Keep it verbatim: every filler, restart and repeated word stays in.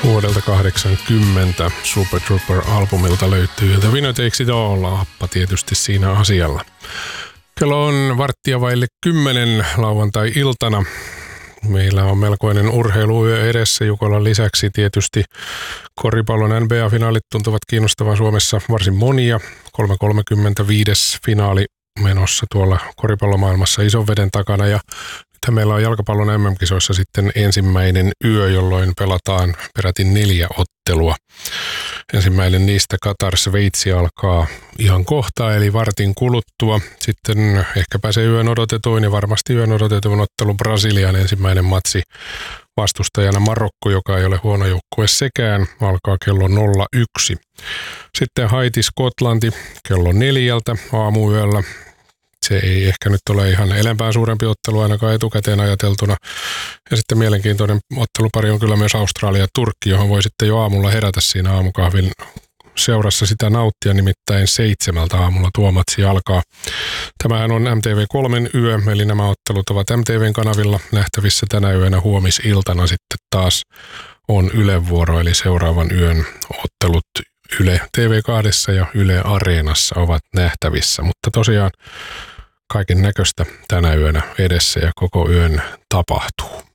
vuodelta kahdeksankymmentä Super Trooper-albumilta löytyy The Winner Takes It All, Appa tietysti siinä asialla. Kello on varttia vaille kymmenen lauantai-iltana. Meillä on melkoinen urheiluyö edessä. Jukolan lisäksi tietysti koripallon N B A-finaalit tuntuvat kiinnostavan Suomessa varsin monia. kolme kolmekymmentäviisi finaali menossa tuolla koripallomaailmassa ison veden takana, ja nythän meillä on jalkapallon M M-kisoissa sitten ensimmäinen yö, jolloin pelataan peräti neljä ottelua. Ensimmäinen niistä Katar-Sveitsi alkaa ihan kohta, eli vartin kuluttua. Sitten ehkä pääsee yön odotetuin ja varmasti yön odotetuin ottelu Brasilian ensimmäinen matsi vastustajana Marokko, joka ei ole huono joukkue sekään, alkaa kello nolla yksi. Sitten Haiti-Skotlanti kello neljältä aamuyöllä. Se ei ehkä nyt ole ihan elempään suurempi ottelu ainakaan etukäteen ajateltuna. Ja sitten mielenkiintoinen ottelupari on kyllä myös Australia-Turkki, johon voi sitten jo aamulla herätä siinä aamukahvin seurassa sitä nauttia, nimittäin seitsemältä aamulla tuo matsi alkaa. Tämähän on M T V kolme yö, eli nämä ottelut ovat M T V:n kanavilla nähtävissä tänä yönä. Huomisiltana sitten taas on Ylen vuoro, eli seuraavan yön ottelut Yle T V kaksi ja Yle Areenassa ovat nähtävissä, mutta tosiaan kaiken näköistä tänä yönä edessä ja koko yön tapahtuu.